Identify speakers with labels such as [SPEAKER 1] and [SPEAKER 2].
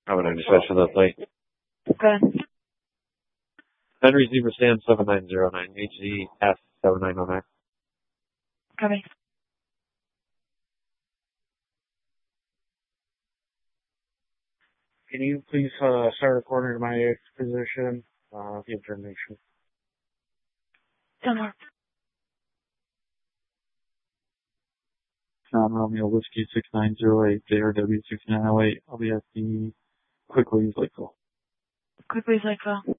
[SPEAKER 1] I would dispatch for that plate.
[SPEAKER 2] Okay.
[SPEAKER 1] Henry Zebra Stand 7909, HZF 7909.
[SPEAKER 2] Copy.
[SPEAKER 3] Can you please start recording to my position? The information.
[SPEAKER 2] Somewhere.
[SPEAKER 1] John Romeo Whiskey 6908, JRW 6908. I'll be at the Quickly Lakeville.
[SPEAKER 2] Quickly, Lakeville.